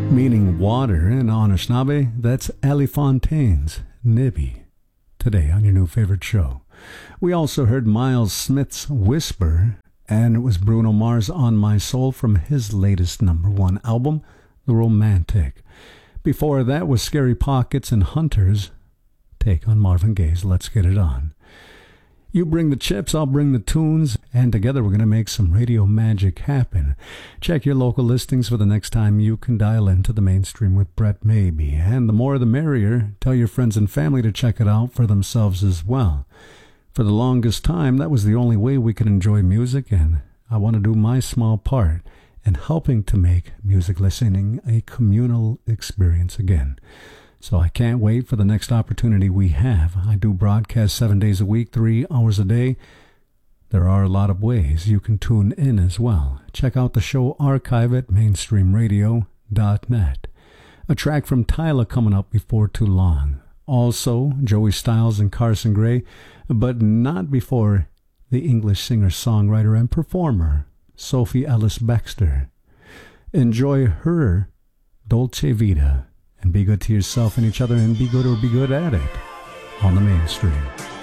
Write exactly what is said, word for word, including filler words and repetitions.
meaning water in Anishinaabe. That's Ali Fontaine's Nibby, today on your new favorite show. We also heard Miles Smith's Whisper, and it was Bruno Mars' On My Soul from his latest number one album, The Romantic. Before that was Scary Pockets and Hunters' take on Marvin Gaye's Let's Get It On. You bring the chips, I'll bring the tunes, and together we're going to make some radio magic happen. Check your local listings for the next time you can dial into the mainstream with Brett Maybe. And the more the merrier. Tell your friends and family to check it out for themselves as well. For the longest time, that was the only way we could enjoy music, and I want to do my small part in helping to make music listening a communal experience again. So I can't wait for the next opportunity we have. I do broadcast seven days a week, three hours a day. There are a lot of ways you can tune in as well. Check out the show archive at mainstream radio dot net. A track from Tyla coming up before too long. Also, Joey Styles and Carson Gray, but not before the English singer-songwriter and performer, Sophie Ellis-Bextor. Enjoy her Dolce Vita. And be good to yourself and each other, and be good or be good at it on the mainstream.